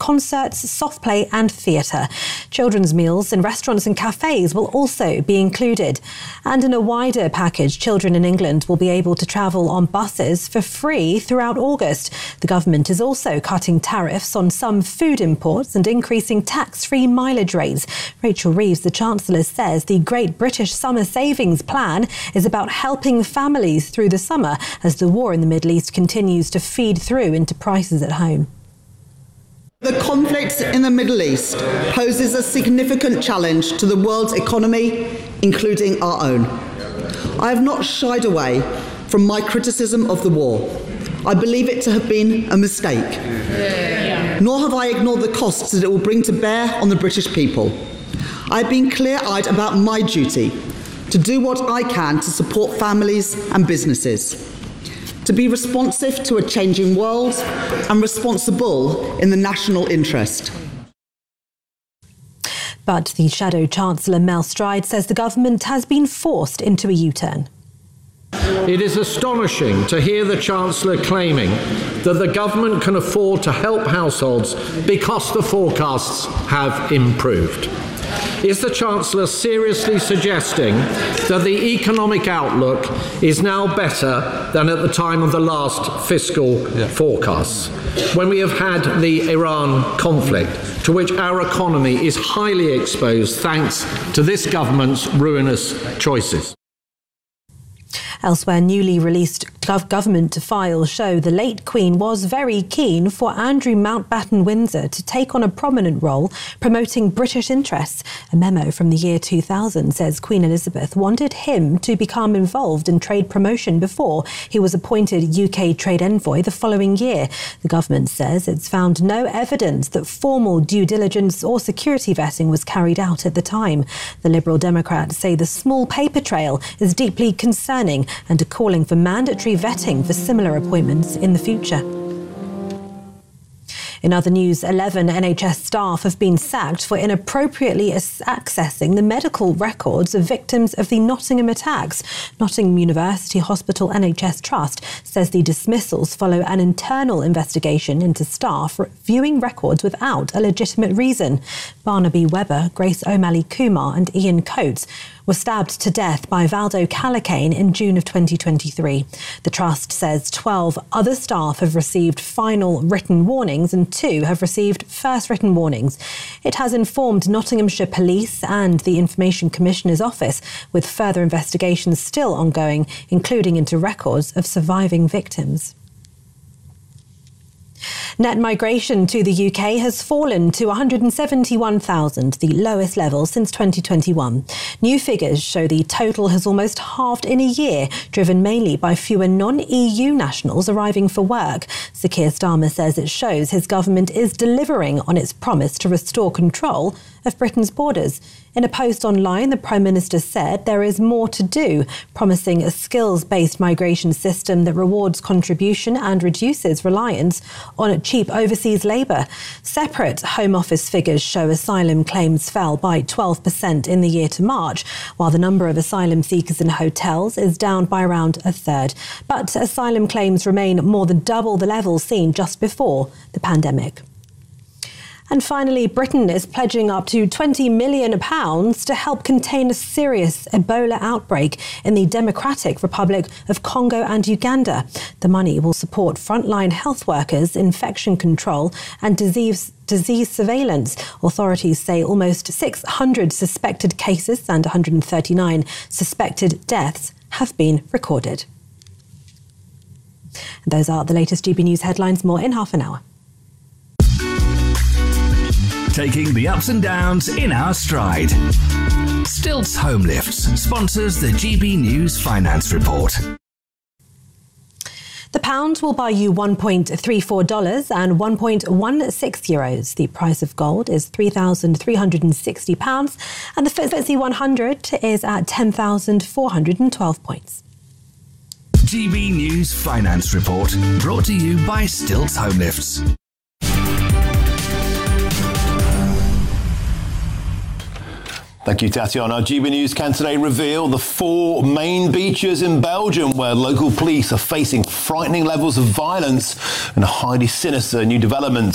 concerts, soft play and theatre. Children's meals in restaurants and cafes will also be included. And in a wider package, children in England will be able to travel on buses for free throughout August. The government is also cutting tariffs on some food imports and increasing tax-free mileage rates. Rachel Reeves, the Chancellor, says the Great British Summer Savings Plan is about helping families through the summer as the war in the Middle East continues to feed through into prices at home. The conflict in the Middle East poses a significant challenge to the world's economy, including our own. I have not shied away from my criticism of the war. I believe it to have been a mistake. Nor have I ignored the costs that it will bring to bear on the British people. I have been clear-eyed about my duty to do what I can to support families and businesses, to be responsive to a changing world and responsible in the national interest. But the Shadow Chancellor Mel Stride says the government has been forced into a U-turn. It is astonishing to hear the Chancellor claiming that the government can afford to help households because the forecasts have improved. Is the Chancellor seriously suggesting that the economic outlook is now better than at the time of the last fiscal forecasts, when we have had the Iran conflict, to which our economy is highly exposed thanks to this government's ruinous choices? Elsewhere, newly released government files show the late Queen was very keen for Andrew Mountbatten-Windsor to take on a prominent role promoting British interests. A memo from the year 2000 says Queen Elizabeth wanted him to become involved in trade promotion before he was appointed UK trade envoy the following year. The government says it's found no evidence that formal due diligence or security vetting was carried out at the time. The Liberal Democrats say the small paper trail is deeply concerning and are calling for mandatory vetting for similar appointments in the future. In other news, 11 NHS staff have been sacked for inappropriately accessing the medical records of victims of the Nottingham attacks. Nottingham University Hospital NHS Trust says the dismissals follow an internal investigation into staff viewing records without a legitimate reason. Barnaby Webber, Grace O'Malley Kumar and Ian Coates were stabbed to death by Valdo Calacane in June of 2023. The Trust says 12 other staff have received final written warnings and 2 have received first written warnings. It has informed Nottinghamshire Police and the Information Commissioner's Office, with further investigations still ongoing, including into records of surviving victims. Net migration to the UK has fallen to 171,000, the lowest level since 2021. New figures show the total has almost halved in a year, driven mainly by fewer non-EU nationals arriving for work. Sir Keir Starmer says it shows his government is delivering on its promise to restore control of Britain's borders. In a post online, the Prime Minister said there is more to do, promising a skills-based migration system that rewards contribution and reduces reliance on cheap overseas labour. Separate Home Office figures show asylum claims fell by 12% in the year to March, while the number of asylum seekers in hotels is down by around a third. But asylum claims remain more than double the levels seen just before the pandemic. And finally, Britain is pledging up to £20 million to help contain a serious Ebola outbreak in the Democratic Republic of Congo and Uganda. The money will support frontline health workers, infection control and disease surveillance. Authorities say almost 600 suspected cases and 139 suspected deaths have been recorded. And those are the latest GB News headlines. More in half an hour. Taking the ups and downs in our stride. Stilts Home Lifts sponsors the GB News Finance Report. The pound will buy you $1.34 and €1.16. The price of gold is £3,360 and the FTSE 100 is at 10,412 points. GB News Finance Report, brought to you by Stilts Home Lifts. Thank you, Tatiana. GB News can today reveal the 4 main beaches in Belgium where local police are facing frightening levels of violence and a highly sinister new development.